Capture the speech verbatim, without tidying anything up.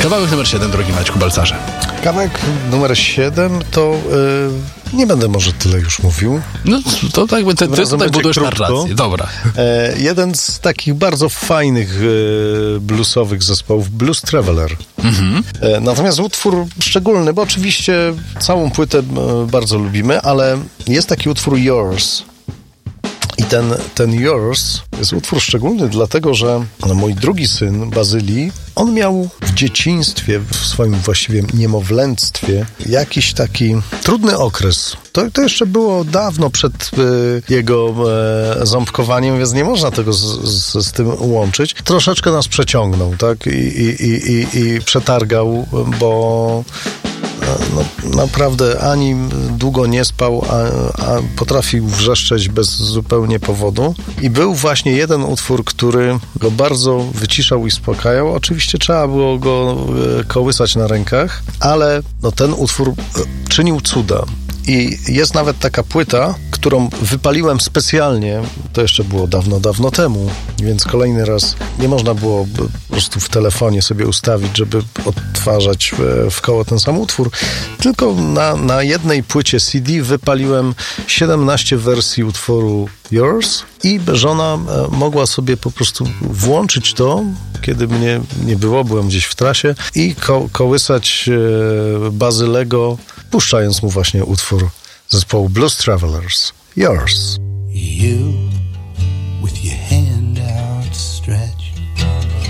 Kawałek numer siedem, drogi Maćku Balcarze. Kawałek numer siedem to yy, nie będę może tyle już mówił. No to tak, ty, ty tutaj budujesz narrację. Dobra. E, jeden z takich bardzo fajnych e, bluesowych zespołów, Blues Traveler. Mhm. E, natomiast utwór szczególny, bo oczywiście całą płytę e, bardzo lubimy, ale jest taki utwór Yours. I ten, ten Yours jest utwór szczególny, dlatego że mój drugi syn, Bazylii, on miał w dzieciństwie, w swoim właściwie niemowlęctwie, jakiś taki trudny okres. To, to jeszcze było dawno przed e, jego e, ząbkowaniem, więc nie można tego z, z, z tym łączyć. Troszeczkę nas przeciągnął, tak? I, i, i, i, i przetargał, bo no, naprawdę ani długo nie spał, a, a potrafił wrzeszczeć bez zupełnie powodu. I był właśnie jeden utwór, który go bardzo wyciszał i uspokajał. Oczywiście trzeba było go kołysać na rękach, ale no, ten utwór czynił cuda. I jest nawet taka płyta, którą wypaliłem specjalnie, to jeszcze było dawno, dawno temu, więc kolejny raz nie można było po prostu w telefonie sobie ustawić, żeby odtwarzać w koło ten sam utwór, tylko na, na jednej płycie C D wypaliłem siedemnaście wersji utworu Yours i żona mogła sobie po prostu włączyć to, kiedy mnie nie było, byłem gdzieś w trasie i ko- kołysać e, Bazylego, puszczając mu właśnie utwór zespołu Blues Travelers, Yours. You